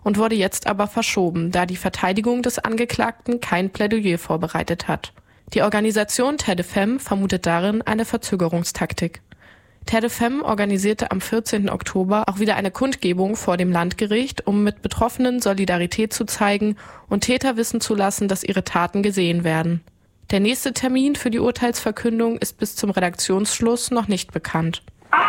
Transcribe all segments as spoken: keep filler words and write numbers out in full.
und wurde jetzt aber verschoben, da die Verteidigung des Angeklagten kein Plädoyer vorbereitet hat. Die Organisation Terre de Femmes vermutet darin eine Verzögerungstaktik. Terre de Femmes organisierte am vierzehnten Oktober auch wieder eine Kundgebung vor dem Landgericht, um mit Betroffenen Solidarität zu zeigen und Täter wissen zu lassen, dass ihre Taten gesehen werden. Der nächste Termin für die Urteilsverkündung ist bis zum Redaktionsschluss noch nicht bekannt.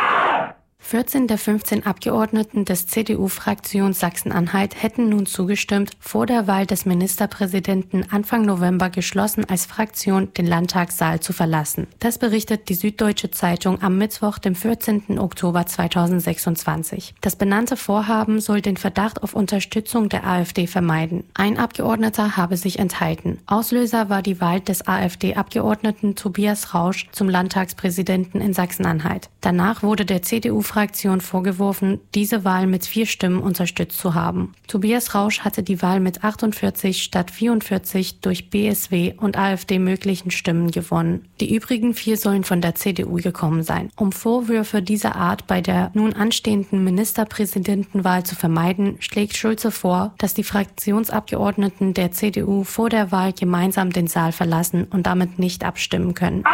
vierzehn der fünfzehn Abgeordneten des C D U-Fraktions Sachsen-Anhalt hätten nun zugestimmt, vor der Wahl des Ministerpräsidenten Anfang November geschlossen als Fraktion den Landtagssaal zu verlassen. Das berichtet die Süddeutsche Zeitung am Mittwoch, dem vierzehnten Oktober zweitausendsechsundzwanzig. Das benannte Vorhaben soll den Verdacht auf Unterstützung der AfD vermeiden. Ein Abgeordneter habe sich enthalten. Auslöser war die Wahl des AfD-Abgeordneten Tobias Rausch zum Landtagspräsidenten in Sachsen-Anhalt. Danach wurde der C D U-Fraktion vorgeworfen, diese Wahl mit vier Stimmen unterstützt zu haben. Tobias Rausch hatte die Wahl mit achtundvierzig statt vierundvierzig durch B S W und AfD möglichen Stimmen gewonnen. Die übrigen vier sollen von der C D U gekommen sein. Um Vorwürfe dieser Art bei der nun anstehenden Ministerpräsidentenwahl zu vermeiden, schlägt Schulze vor, dass die Fraktionsabgeordneten der C D U vor der Wahl gemeinsam den Saal verlassen und damit nicht abstimmen können.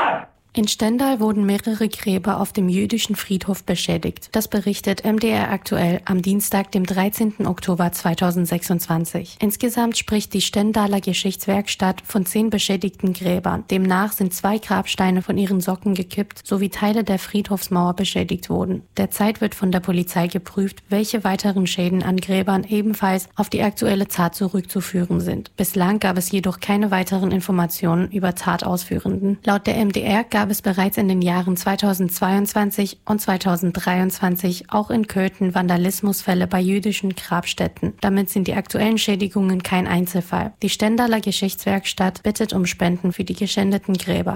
In Stendal wurden mehrere Gräber auf dem jüdischen Friedhof beschädigt. Das berichtet M D R aktuell am Dienstag, dem dreizehnten Oktober zweitausendsechsundzwanzig. Insgesamt spricht die Stendaler Geschichtswerkstatt von zehn beschädigten Gräbern. Demnach sind zwei Grabsteine von ihren Socken gekippt, sowie Teile der Friedhofsmauer beschädigt wurden. Derzeit wird von der Polizei geprüft, welche weiteren Schäden an Gräbern ebenfalls auf die aktuelle Tat zurückzuführen sind. Bislang gab es jedoch keine weiteren Informationen über Tatausführenden. Laut der M D R gab es bereits in den Jahren zweitausendzweiundzwanzig und zweitausenddreiundzwanzig auch in Köthen Vandalismusfälle bei jüdischen Grabstätten. Damit sind die aktuellen Schädigungen kein Einzelfall. Die Stendaler Geschichtswerkstatt bittet um Spenden für die geschändeten Gräber.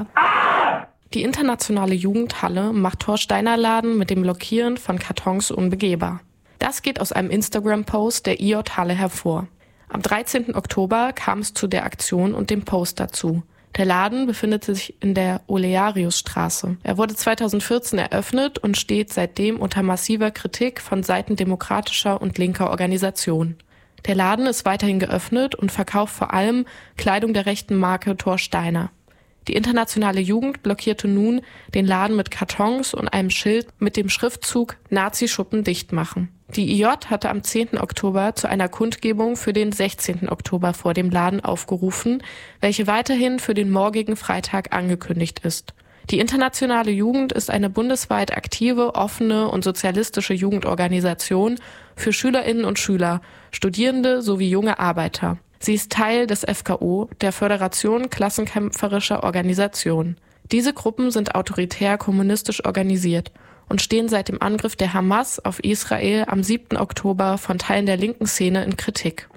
Die internationale Jugendhalle macht Thorsteiner-Laden mit dem Blockieren von Kartons unbegehbar. Das geht aus einem Instagram-Post der I J Halle hervor. Am dreizehnten Oktober kam es zu der Aktion und dem Post dazu. Der Laden befindet sich in der Oleariusstraße. Er wurde zweitausendvierzehn eröffnet und steht seitdem unter massiver Kritik von Seiten demokratischer und linker Organisationen. Der Laden ist weiterhin geöffnet und verkauft vor allem Kleidung der rechten Marke Thorsteiner. Die internationale Jugend blockierte nun den Laden mit Kartons und einem Schild mit dem Schriftzug Nazi-Schuppen dicht machen. Die I J hatte am zehnten Oktober zu einer Kundgebung für den sechzehnten Oktober vor dem Laden aufgerufen, welche weiterhin für den morgigen Freitag angekündigt ist. Die internationale Jugend ist eine bundesweit aktive, offene und sozialistische Jugendorganisation für Schülerinnen und Schüler, Studierende sowie junge Arbeiter. Sie ist Teil des F K O, der Föderation klassenkämpferischer Organisationen. Diese Gruppen sind autoritär kommunistisch organisiert und stehen seit dem Angriff der Hamas auf Israel am siebten Oktober von Teilen der linken Szene in Kritik.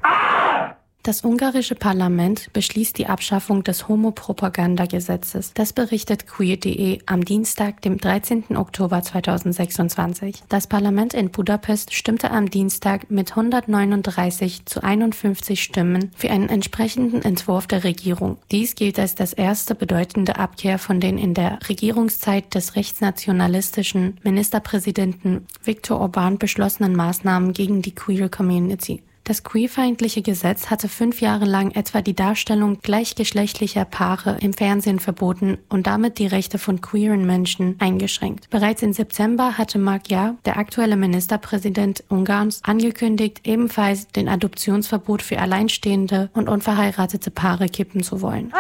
Das ungarische Parlament beschließt die Abschaffung des Homopropagandagesetzes. Das berichtet queer punkt de am Dienstag, dem dreizehnten Oktober zweitausendsechsundzwanzig. Das Parlament in Budapest stimmte am Dienstag mit hundertneununddreißig zu einundfünfzig Stimmen für einen entsprechenden Entwurf der Regierung. Dies gilt als das erste bedeutende Abkehr von den in der Regierungszeit des rechtsnationalistischen Ministerpräsidenten Viktor Orbán beschlossenen Maßnahmen gegen die Queer Community. Das queerfeindliche Gesetz hatte fünf Jahre lang etwa die Darstellung gleichgeschlechtlicher Paare im Fernsehen verboten und damit die Rechte von queeren Menschen eingeschränkt. Bereits im September hatte Magyar, der aktuelle Ministerpräsident Ungarns, angekündigt, ebenfalls den Adoptionsverbot für alleinstehende und unverheiratete Paare kippen zu wollen.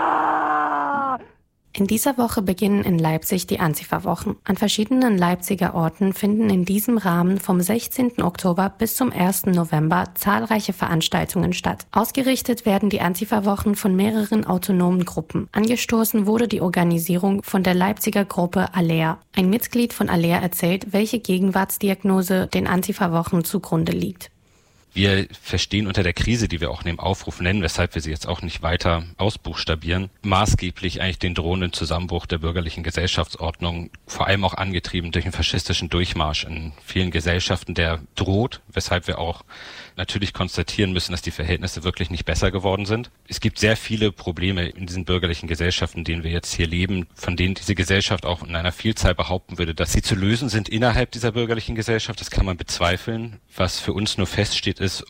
In dieser Woche beginnen in Leipzig die Antifa-Wochen. An verschiedenen Leipziger Orten finden in diesem Rahmen vom sechzehnten Oktober bis zum ersten November zahlreiche Veranstaltungen statt. Ausgerichtet werden die Antifa-Wochen von mehreren autonomen Gruppen. Angestoßen wurde die Organisierung von der Leipziger Gruppe Alea. Ein Mitglied von Alea erzählt, welche Gegenwartsdiagnose den Antifa-Wochen zugrunde liegt. Wir verstehen unter der Krise, die wir auch in dem Aufruf nennen, weshalb wir sie jetzt auch nicht weiter ausbuchstabieren, maßgeblich eigentlich den drohenden Zusammenbruch der bürgerlichen Gesellschaftsordnung, vor allem auch angetrieben durch einen faschistischen Durchmarsch in vielen Gesellschaften, der droht, weshalb wir auch natürlich konstatieren müssen, dass die Verhältnisse wirklich nicht besser geworden sind. Es gibt sehr viele Probleme in diesen bürgerlichen Gesellschaften, in denen wir jetzt hier leben, von denen diese Gesellschaft auch in einer Vielzahl behaupten würde, dass sie zu lösen sind innerhalb dieser bürgerlichen Gesellschaft. Das kann man bezweifeln. Was für uns nur feststeht, ist,